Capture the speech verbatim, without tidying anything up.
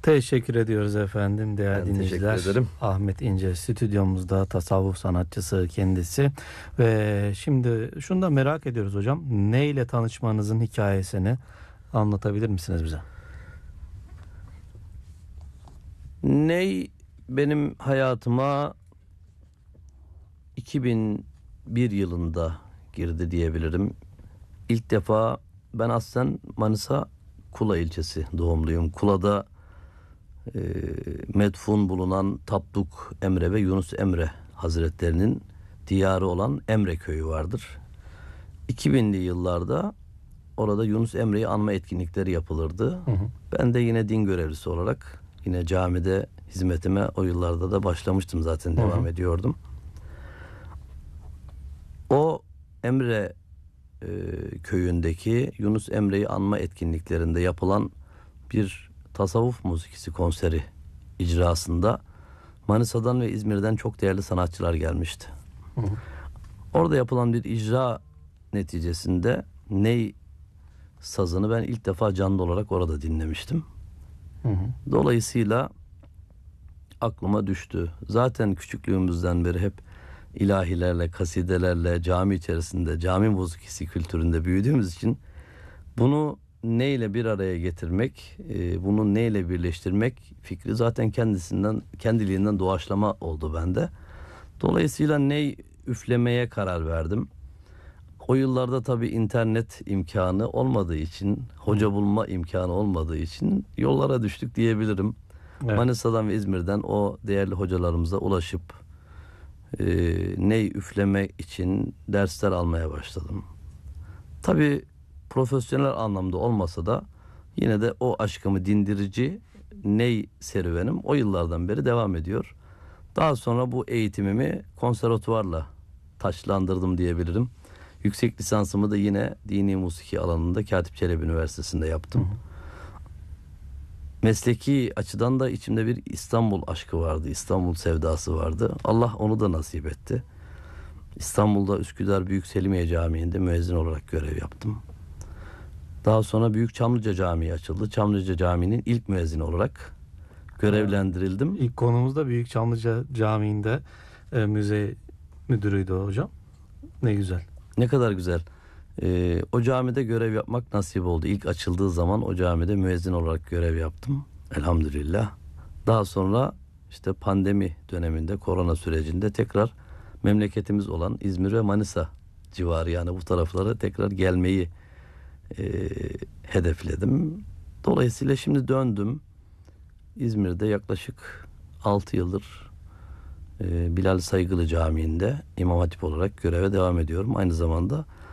Teşekkür ediyoruz efendim değerli Ben teşekkür dinleyiciler. ederim. Ahmet İnce stüdyomuzda, tasavvuf sanatçısı kendisi. Ve şimdi şunu da merak ediyoruz hocam. Ne ile tanışmanızın hikayesini anlatabilir misiniz bize? Ney benim hayatıma iki bin bir yılında girdi diyebilirim. İlk defa ben aslen Manisa Kula ilçesi doğumluyum. Kula'da e, medfun bulunan Tapduk Emre ve Yunus Emre Hazretlerinin diyarı olan Emre köyü vardır. iki binli yıllarda orada Yunus Emre'yi anma etkinlikleri yapılırdı. Hı hı. Ben de yine din görevlisi olarak yine camide hizmetime o yıllarda da başlamıştım zaten, devam Hı hı. ediyordum. O Emre e, köyündeki Yunus Emre'yi anma etkinliklerinde yapılan bir tasavvuf musikisi konseri icrasında Manisa'dan ve İzmir'den çok değerli sanatçılar gelmişti. Hı hı. Orada yapılan bir icra neticesinde ney sazını ben ilk defa canlı olarak orada dinlemiştim. Hı hı. Dolayısıyla aklıma düştü. Zaten küçüklüğümüzden beri hep ilahilerle, kasidelerle, cami içerisinde, cami musikisi kültüründe büyüdüğümüz için bunu neyle bir araya getirmek, e, bunu neyle birleştirmek fikri zaten kendisinden, kendiliğinden doğaçlama oldu bende. Dolayısıyla ney üflemeye karar verdim. O yıllarda tabii internet imkanı olmadığı için, hoca bulma imkanı olmadığı için yollara düştük diyebilirim. Evet. Manisa'dan ve İzmir'den o değerli hocalarımıza ulaşıp e, ney üfleme için dersler almaya başladım. Tabii profesyonel anlamda olmasa da yine de o aşkımı dindirici ney serüvenim o yıllardan beri devam ediyor. Daha sonra bu eğitimimi konservatuvarla taçlandırdım diyebilirim. Yüksek lisansımı da yine dini musiki alanında Katip Çelebi Üniversitesi'nde yaptım. Hı hı. Mesleki açıdan da içimde bir İstanbul aşkı vardı, İstanbul sevdası vardı. Allah onu da nasip etti. İstanbul'da Üsküdar Büyük Selimiye Camii'nde müezzin olarak görev yaptım. Daha sonra Büyük Çamlıca Camii açıldı. Çamlıca Camii'nin ilk müezzini olarak görevlendirildim. İlk konumuz da Büyük Çamlıca Camii'nde e, müze müdürüydü o hocam. Ne güzel. Ne kadar güzel. Ee, o camide görev yapmak nasip oldu. İlk açıldığı zaman o camide müezzin olarak görev yaptım. Elhamdülillah. Daha sonra işte pandemi döneminde, korona sürecinde tekrar memleketimiz olan İzmir ve Manisa civarı, yani bu taraflara tekrar gelmeyi e, hedefledim. Dolayısıyla şimdi döndüm. İzmir'de yaklaşık altı yıldır e, Bilal Saygılı Camii'nde İmam Hatip olarak göreve devam ediyorum. Aynı zamanda